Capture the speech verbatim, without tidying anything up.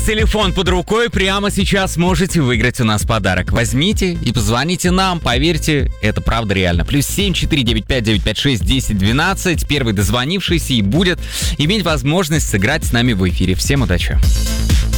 телефон под рукой, прямо сейчас можете выиграть у нас подарок. Возьмите и позвоните нам, поверьте, это правда реально. Плюс семь четыре девять пять девять пять шесть десять двенадцать. Первый дозвонившийся и будет иметь возможность сыграть с нами в эфире. Всем удачи.